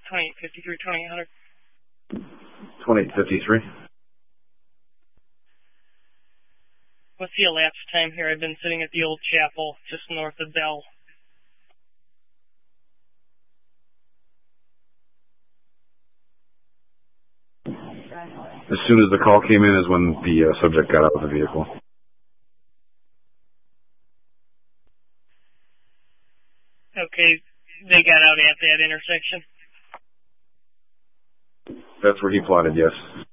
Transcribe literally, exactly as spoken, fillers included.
twenty-eight fifty-three, twenty-eight hundred. twenty-eight fifty-three. What's the elapsed time here? I've been sitting at the old chapel just north of Bell. As soon as the call came in is when the uh, subject got out of the vehicle. Okay, they got out at that intersection? That's where he plotted, yes.